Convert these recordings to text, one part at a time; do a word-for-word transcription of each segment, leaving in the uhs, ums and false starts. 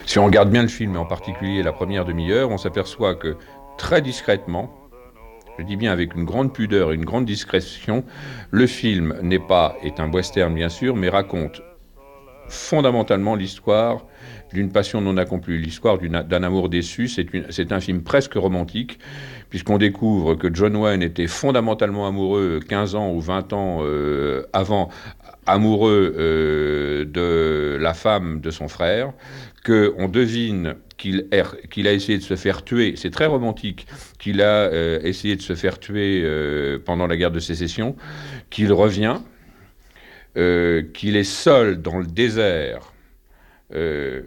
Si on regarde bien le film, et en particulier la première demi-heure, on s'aperçoit que très discrètement, je dis bien avec une grande pudeur et une grande discrétion, le film n'est pas, est un western bien sûr, mais raconte fondamentalement l'histoire d'une passion non accomplie, l'histoire d'un amour déçu. C'est, une, c'est un film presque romantique, puisqu'on découvre que John Wayne était fondamentalement amoureux quinze ans ou vingt ans euh, avant, amoureux euh, de la femme de son frère, qu'on devine qu'il, er, qu'il a essayé de se faire tuer, c'est très romantique, qu'il a euh, essayé de se faire tuer euh, pendant la guerre de sécession, qu'il revient, euh, qu'il est seul dans le désert, euh,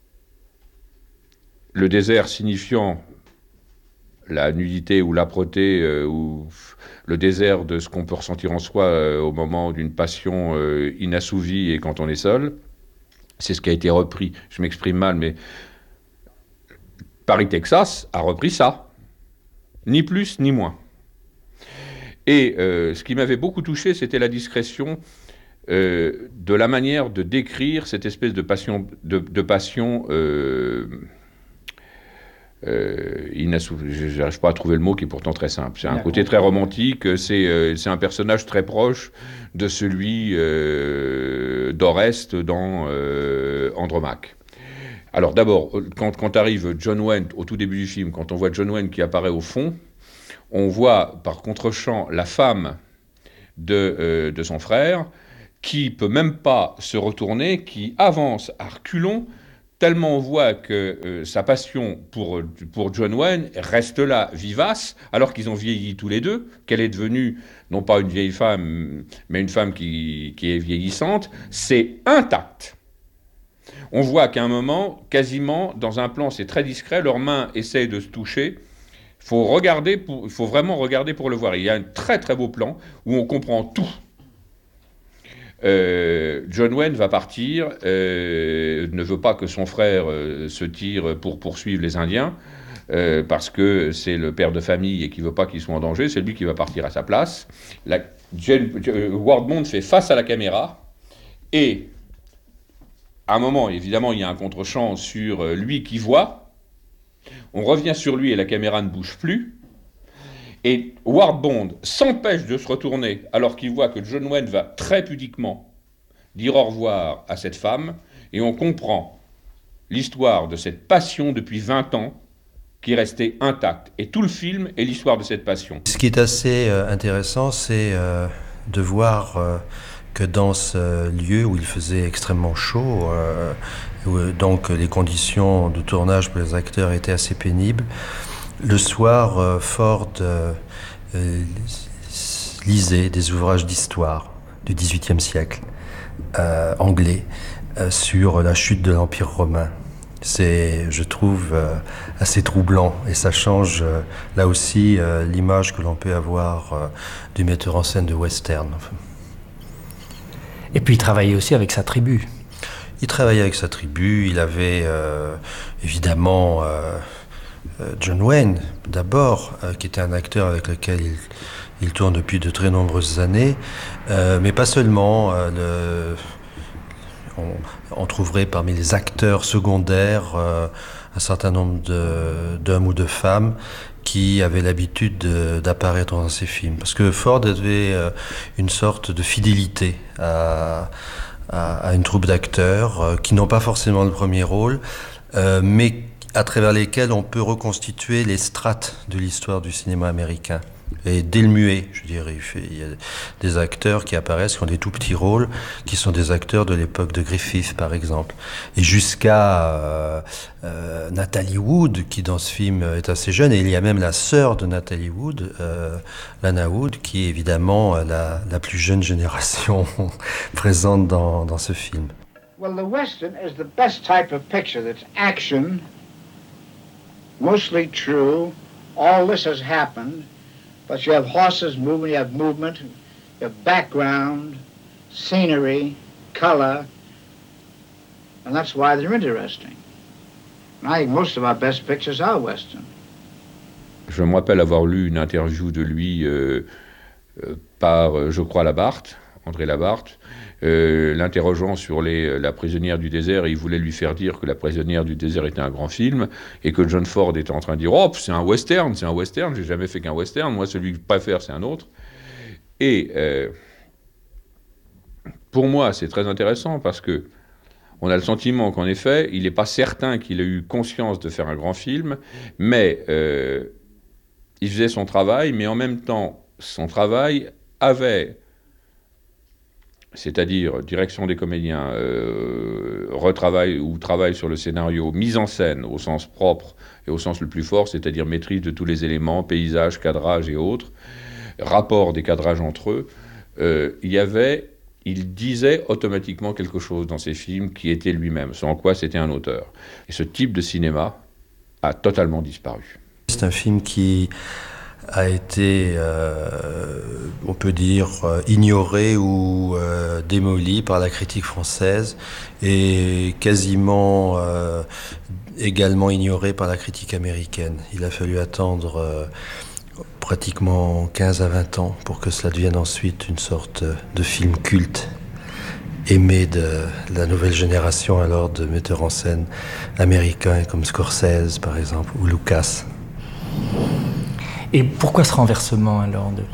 le désert signifiant la nudité ou l'âpreté, euh, ou le désert de ce qu'on peut ressentir en soi euh, au moment d'une passion euh, inassouvie et quand on est seul. C'est ce qui a été repris, je m'exprime mal, mais Paris, Texas a repris ça, ni plus ni moins. Et euh, ce qui m'avait beaucoup touché, c'était la discrétion euh, de la manière de décrire cette espèce de passion, de, de passion euh, Euh, inassouvi. Je n'arrive pas à trouver le mot qui est pourtant très simple. C'est un côté très romantique, c'est, euh, c'est un personnage très proche de celui euh, d'Oreste dans euh, Andromaque. Alors d'abord, quand, quand arrive John Wayne, au tout début du film, quand on voit John Wayne qui apparaît au fond, on voit par contre-champ la femme de, euh, de son frère, qui peut même pas se retourner, qui avance à reculons, tellement on voit que euh, sa passion pour, pour John Wayne reste là, vivace, alors qu'ils ont vieilli tous les deux, qu'elle est devenue, non pas une vieille femme, mais une femme qui, qui est vieillissante, c'est intact. On voit qu'à un moment, quasiment, dans un plan, c'est très discret, leurs mains essayent de se toucher. Il faut regarder, pour, il faut vraiment regarder pour le voir. Il y a un très très beau plan où on comprend tout. Euh, John Wayne va partir, euh, ne veut pas que son frère euh, se tire pour poursuivre les Indiens, euh, parce que c'est le père de famille et qu'il ne veut pas qu'ils soient en danger, c'est lui qui va partir à sa place. La, Jane, euh, Ward Bond fait face à la caméra, et à un moment, évidemment, il y a un contre-champ sur euh, lui qui voit, on revient sur lui et la caméra ne bouge plus, et Ward Bond s'empêche de se retourner alors qu'il voit que John Wayne va très pudiquement dire au revoir à cette femme, et on comprend l'histoire de cette passion depuis vingt ans qui est restée intacte. Et tout le film est l'histoire de cette passion. Ce qui est assez euh, intéressant, c'est euh, de voir euh, que dans ce lieu où il faisait extrêmement chaud, euh, où, donc les conditions de tournage pour les acteurs étaient assez pénibles, le soir, euh, Ford euh, euh, lisait des ouvrages d'histoire du dix-huitième siècle, euh, anglais, euh, sur la chute de l'Empire romain. C'est, je trouve, euh, assez troublant, et ça change euh, là aussi euh, l'image que l'on peut avoir euh, du metteur en scène de western. Et puis il travaillait aussi avec sa tribu. Il travaillait avec sa tribu, il avait euh, évidemment euh, John Wayne, d'abord, euh, qui était un acteur avec lequel il, il tourne depuis de très nombreuses années, euh, mais pas seulement. Euh, le, on, on trouverait parmi les acteurs secondaires euh, un certain nombre de, d'hommes ou de femmes qui avaient l'habitude de, d'apparaître dans ces films. Parce que Ford avait euh, une sorte de fidélité à, à, à une troupe d'acteurs euh, qui n'ont pas forcément le premier rôle, euh, mais à travers lesquels on peut reconstituer les strates de l'histoire du cinéma américain. Et dès le muet, je dirais, il, fait, il y a des acteurs qui apparaissent, qui ont des tout petits rôles, qui sont des acteurs de l'époque de Griffith, par exemple. Et jusqu'à euh, euh, Natalie Wood, qui dans ce film est assez jeune, et il y a même la sœur de Natalie Wood, euh, Lana Wood, qui est évidemment la, la plus jeune génération présente dans, dans ce film. Well, the Western is the best type of picture that's action, mostly true, all this has happened, but you have horses moving, you have movement, you have background, scenery, color, and that's why they're interesting. And I think most of our best pictures are Western. Je me rappelle avoir lu une interview de lui euh, euh, par, je crois, Labarthe, André Labarthe, euh, l'interrogeant sur les, La prisonnière du désert, et il voulait lui faire dire que La prisonnière du désert était un grand film, et que John Ford était en train de dire « Oh, c'est un western, c'est un western, j'ai jamais fait qu'un western, moi celui que je préfère c'est un autre ». Et euh, pour moi c'est très intéressant parce que on a le sentiment qu'en effet, il n'est pas certain qu'il ait eu conscience de faire un grand film, mais euh, il faisait son travail, mais en même temps, son travail avait, c'est-à-dire direction des comédiens, euh, retravail ou travail sur le scénario, mise en scène au sens propre et au sens le plus fort, c'est-à-dire maîtrise de tous les éléments, paysage, cadrage et autres, rapport des cadrages entre eux, euh, il y avait, il disait automatiquement quelque chose dans ses films qui était lui-même, sans quoi c'était un auteur. Et ce type de cinéma a totalement disparu. C'est un film qui a été, euh, on peut dire, euh, ignoré ou euh, démoli par la critique française et quasiment euh, également ignoré par la critique américaine. Il a fallu attendre euh, pratiquement quinze à vingt ans pour que cela devienne ensuite une sorte de film culte, aimé de la nouvelle génération alors de metteurs en scène américains comme Scorsese par exemple ou Lucas. Et pourquoi ce renversement alors de...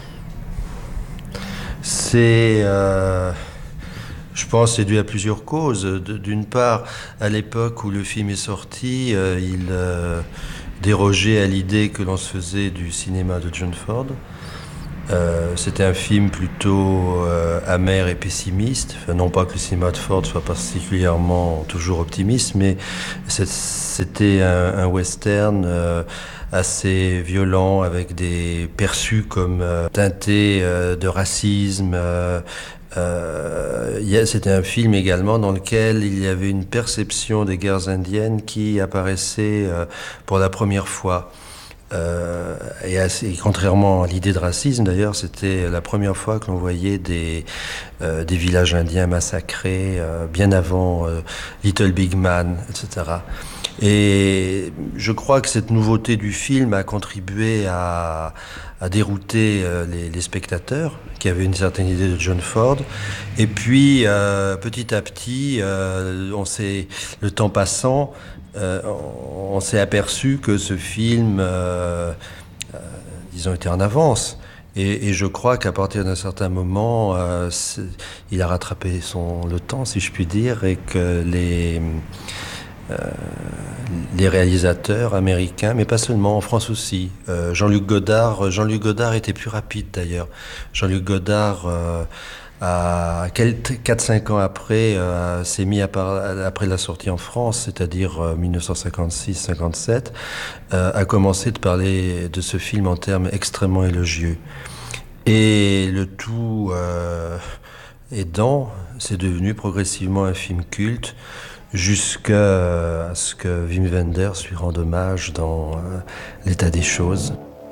C'est, euh, je pense, c'est dû à plusieurs causes. D'une part, à l'époque où le film est sorti, euh, il euh, dérogeait à l'idée que l'on se faisait du cinéma de John Ford. Euh, c'était un film plutôt euh, amer et pessimiste. Enfin, non pas que le cinéma de Ford soit particulièrement toujours optimiste, mais c'était un, un western euh, assez violent, avec des perçus comme euh, teintés euh, de racisme. Euh, euh, c'était un film également dans lequel il y avait une perception des guerres indiennes qui apparaissait euh, pour la première fois. Euh, et, assez, et contrairement à l'idée de racisme d'ailleurs, c'était la première fois que l'on voyait des, euh, des villages indiens massacrés, euh, bien avant euh, Little Big Man, et cetera. Et je crois que cette nouveauté du film a contribué à, à dérouter euh, les, les spectateurs qui avaient une certaine idée de John Ford. Et puis euh, petit à petit, euh, on s'est, le temps passant, euh, on, on s'est aperçu que ce film, euh, euh, disons, était en avance. Et, et je crois qu'à partir d'un certain moment, euh, il a rattrapé son, le temps, si je puis dire, et que les... Euh, les réalisateurs américains, mais pas seulement, en France aussi. Euh, Jean-Luc Godard, Jean-Luc Godard était plus rapide d'ailleurs. Jean-Luc Godard, euh, à quatre cinq ans après, euh, s'est mis à par, après la sortie en France, c'est-à-dire euh, mille neuf cent cinquante-six cinquante-sept, euh, a commencé de parler de ce film en termes extrêmement élogieux. Et le tout euh, aidant, c'est devenu progressivement un film culte, jusqu'à ce que Wim Wenders lui rende hommage dans euh, l'état des choses.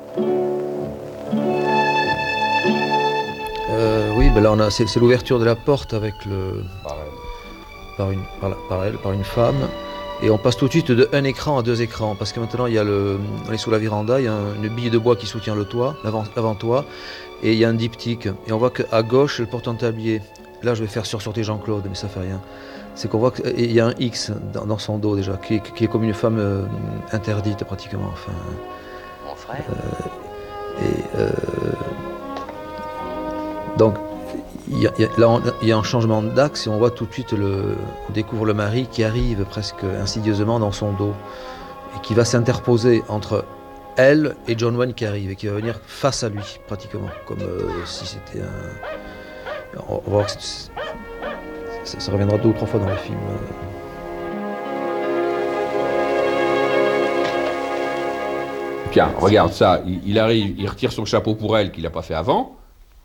Euh, oui, ben là on a, c'est, c'est l'ouverture de la porte avec le par une par, la, par elle, par une femme, et on passe tout de suite de un écran à deux écrans parce que maintenant il y a le, on est sous la véranda, il y a un, une bille de bois qui soutient le toit, l'avant, l'avant-toit, et il y a un diptyque, et on voit qu'à gauche le porte-entablier. Là je vais faire sursauter Jean-Claude, mais ça fait rien. C'est qu'on voit qu'il y a un X dans, dans son dos déjà, qui est, qui est comme une femme euh, interdite pratiquement. Enfin, mon frère. Euh, et euh, donc, il y a, il y a, là, on, il y a un changement d'axe et on voit tout de suite, le, on découvre le mari qui arrive presque insidieusement dans son dos et qui va s'interposer entre elle et John Wayne qui arrive et qui va venir face à lui pratiquement, comme euh, si c'était un... On va voir que c'est, Ça, ça reviendra deux ou trois fois dans le film. Tiens, regarde ça, il, il arrive, il retire son chapeau pour elle qu'il n'a pas fait avant.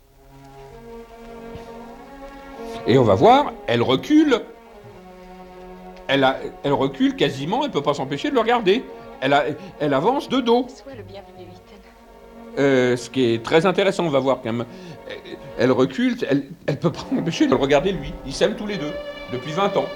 Et on va voir, elle recule. Elle, a, elle recule quasiment, elle ne peut pas s'empêcher de le regarder. Elle, a, elle avance de dos. Sois le bienvenu, Ethan. Euh, ce qui est très intéressant, on va voir quand même. Elle recule, elle ne peut pas m'empêcher de le regarder lui. Ils s'aiment tous les deux, depuis vingt ans.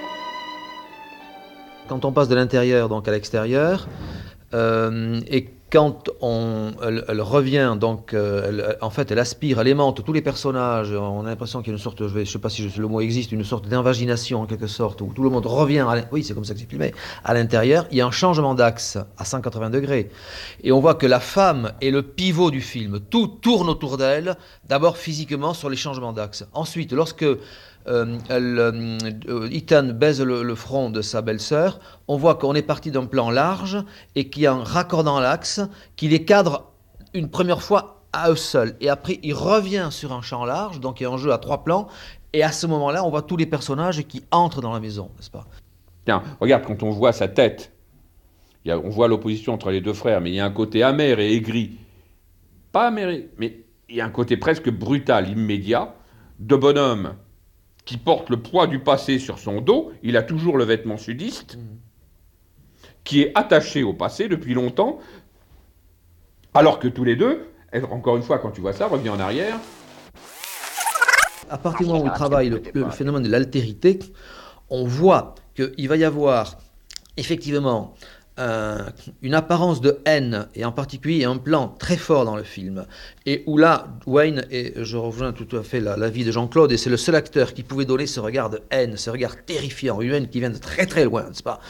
Quand on passe de l'intérieur donc à l'extérieur, euh, et quand on, elle, elle revient, donc, euh, elle, en fait, elle aspire, elle aimante tous les personnages. On a l'impression qu'il y a une sorte, je ne sais pas si le mot existe, une sorte d'invagination en quelque sorte, où tout le monde revient, à oui, c'est comme ça que c'est filmé, à l'intérieur. Il y a un changement d'axe à cent quatre-vingts degrés. Et on voit que la femme est le pivot du film. Tout tourne autour d'elle, d'abord physiquement sur les changements d'axe. Ensuite, lorsque Euh, elle, euh, Ethan baise le, le front de sa belle-sœur, on voit qu'on est parti d'un plan large et qu'il y a un raccord dans l'axe qui les cadre une première fois à eux seuls. Et après, il revient sur un champ large, donc il y a un jeu à trois plans, et à ce moment-là, on voit tous les personnages qui entrent dans la maison, n'est-ce pas? Tiens, regarde, quand on voit sa tête, il y a, on voit l'opposition entre les deux frères, mais il y a un côté amer et aigri. Pas amer, mais il y a un côté presque brutal, immédiat, de bonhomme qui porte le poids du passé sur son dos. Il a toujours le vêtement sudiste, qui est attaché au passé depuis longtemps, alors que tous les deux, encore une fois, quand tu vois ça, reviens en arrière. À partir du moment où il travaille le, le phénomène de l'altérité, on voit qu'il va y avoir effectivement Euh, une apparence de haine, et en particulier un plan très fort dans le film, et où là, Wayne, et je rejoins tout à fait l'avis de Jean-Claude, et c'est le seul acteur qui pouvait donner ce regard de haine, ce regard terrifiant, une haine qui vient de très très loin, n'est-ce pas?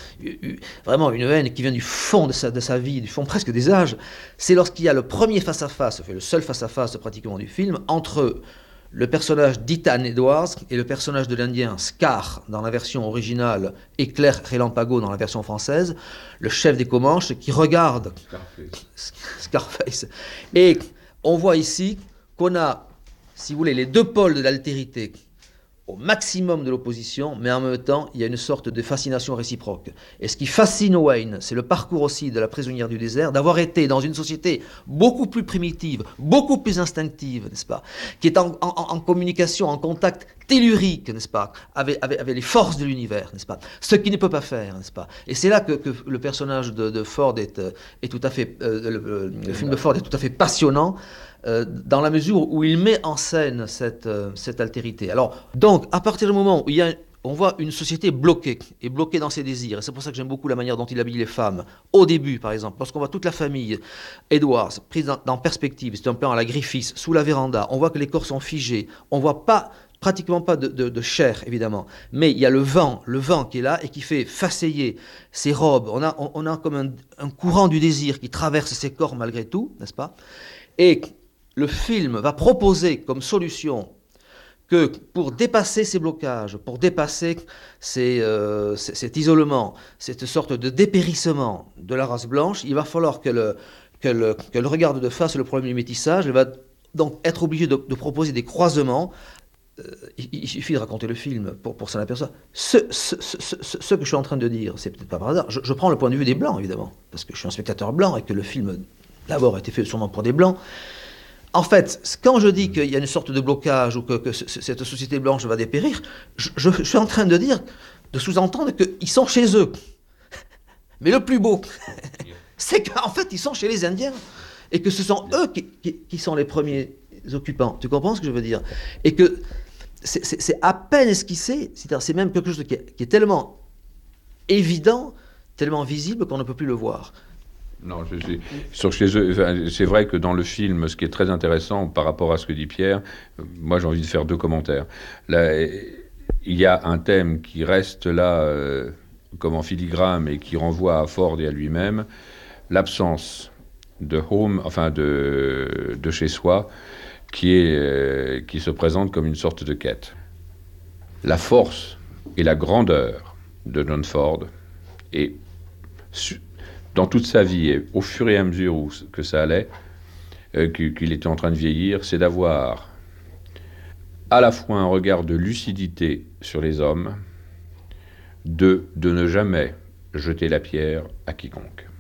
Vraiment une haine qui vient du fond de sa, de sa vie, du fond presque des âges. C'est lorsqu'il y a le premier face-à-face, -face, le seul face-à-face -face pratiquement du film, entre le personnage d'Ethan Edwards et le personnage de l'Indien Scar dans la version originale et Claire Relampago dans la version française, le chef des Comanches qui regarde Scarface. Scarface. Et on voit ici qu'on a, si vous voulez, les deux pôles de l'altérité au maximum de l'opposition, mais en même temps, il y a une sorte de fascination réciproque. Et ce qui fascine Wayne, c'est le parcours aussi de la prisonnière du désert, d'avoir été dans une société beaucoup plus primitive, beaucoup plus instinctive, n'est-ce pas, qui est en, en, en communication, en contact tellurique, n'est-ce pas, avec, avec, avec les forces de l'univers, n'est-ce pas, ce qu'il ne peut pas faire, n'est-ce pas. Et c'est là que, que le personnage de, de Ford est, est tout à fait, euh, le, le film de Ford est tout à fait passionnant, Euh, dans la mesure où il met en scène cette, euh, cette altérité. Alors, donc, à partir du moment où il y a, on voit une société bloquée, et bloquée dans ses désirs, et c'est pour ça que j'aime beaucoup la manière dont il habille les femmes, au début, par exemple, lorsqu'on voit toute la famille Edwards prise dans, dans perspective, c'est un plan à la Griffiths, sous la véranda, on voit que les corps sont figés, on voit pas, pratiquement pas de, de, de chair, évidemment, mais il y a le vent, le vent qui est là, et qui fait faceiller ses robes, on a, on, on a comme un, un courant du désir qui traverse ses corps malgré tout, n'est-ce pas? Et le film va proposer comme solution que pour dépasser ces blocages, pour dépasser ces, euh, cet isolement, cette sorte de dépérissement de la race blanche, il va falloir qu'elle qu'elle, qu'elle regarde de face le problème du métissage. Elle va donc être obligée de, de proposer des croisements. Euh, il, il suffit de raconter le film pour, pour s'en apercevoir. Ce, ce, ce, ce, ce que je suis en train de dire, c'est peut-être pas par hasard. Je, je prends le point de vue des Blancs, évidemment, parce que je suis un spectateur blanc et que le film, d'abord, a été fait sûrement pour des Blancs. En fait, quand je dis qu'il y a une sorte de blocage ou que, que cette société blanche va dépérir, je, je, je suis en train de dire, de sous-entendre qu'ils sont chez eux. Mais le plus beau, c'est qu'en fait, ils sont chez les Indiens et que ce sont eux qui, qui, qui sont les premiers occupants. Tu comprends ce que je veux dire? Et que c'est à peine esquissé, c'est même quelque chose qui est, qui est tellement évident, tellement visible qu'on ne peut plus le voir. Non, je, je, sur chez eux, c'est vrai que dans le film, ce qui est très intéressant par rapport à ce que dit Pierre, moi j'ai envie de faire deux commentaires. Là, il y a un thème qui reste là euh, comme en filigrane et qui renvoie à Ford et à lui-même, l'absence de home, enfin de, de chez soi, qui, est, euh, qui se présente comme une sorte de quête. La force et la grandeur de John Ford est dans toute sa vie, et au fur et à mesure où, que ça allait, euh, qu'il était en train de vieillir, c'est d'avoir à la fois un regard de lucidité sur les hommes, de, de ne jamais jeter la pierre à quiconque.